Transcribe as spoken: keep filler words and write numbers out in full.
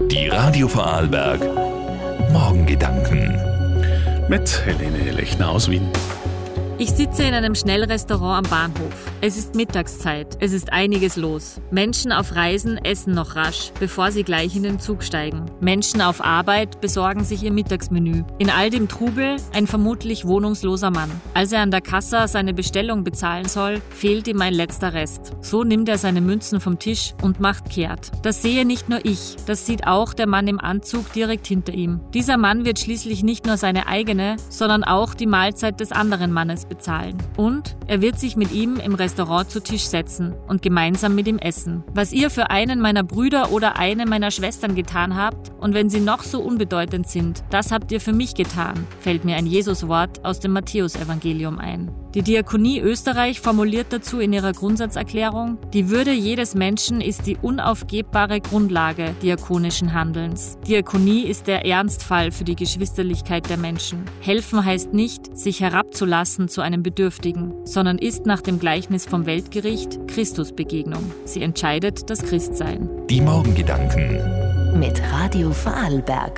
Die Radio Vorarlberg Morgengedanken mit Helene Lechner aus Wien. Ich sitze in einem Schnellrestaurant am Bahnhof. Es ist Mittagszeit. Es ist einiges los. Menschen auf Reisen essen noch rasch, bevor sie gleich in den Zug steigen. Menschen auf Arbeit besorgen sich ihr Mittagsmenü. In all dem Trubel ein vermutlich wohnungsloser Mann. Als er an der Kassa seine Bestellung bezahlen soll, fehlt ihm ein letzter Rest. So nimmt er seine Münzen vom Tisch und macht kehrt. Das sehe nicht nur ich, das sieht auch der Mann im Anzug direkt hinter ihm. Dieser Mann wird schließlich nicht nur seine eigene, sondern auch die Mahlzeit des anderen Mannes bezahlen. Und er wird sich mit ihm im Restaurant zu Tisch setzen und gemeinsam mit ihm essen. Was ihr für einen meiner Brüder oder eine meiner Schwestern getan habt, und wenn sie noch so unbedeutend sind, das habt ihr für mich getan, fällt mir ein Jesuswort aus dem Matthäusevangelium ein. Die Diakonie Österreich formuliert dazu in ihrer Grundsatzerklärung: Die Würde jedes Menschen ist die unaufgebbare Grundlage diakonischen Handelns. Diakonie ist der Ernstfall für die Geschwisterlichkeit der Menschen. Helfen heißt nicht, sich herabzulassen zu einem Bedürftigen, sondern ist nach dem Gleichnis vom Weltgericht Christusbegegnung. Sie entscheidet das Christsein. Die Morgengedanken mit Radio Vorarlberg.